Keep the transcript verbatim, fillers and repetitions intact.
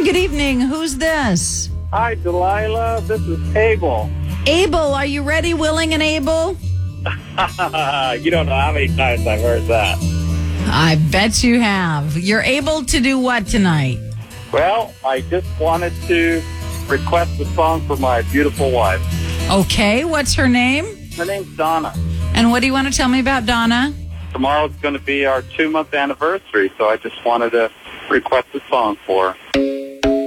good evening. Who's this? Hi, Delilah. This is Abel. Abel, are you ready, willing, and able? You don't know how many times I've heard that. I bet you have. You're able to do what tonight? Well, I just wanted to request a song for my beautiful wife. Okay, what's her name? Her name's Donna. And what do you want to tell me about Donna? Tomorrow's going to be our two-month anniversary, so I just wanted to request a song for her.